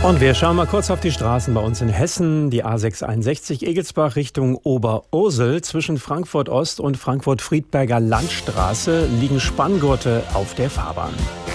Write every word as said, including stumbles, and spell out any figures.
Und wir schauen mal kurz auf die Straßen bei uns in Hessen. Die A sechshunderteinundsechzig Egelsbach Richtung Oberursel. Zwischen Frankfurt Ost und Frankfurt-Friedberger Landstraße liegen Spanngurte auf der Fahrbahn.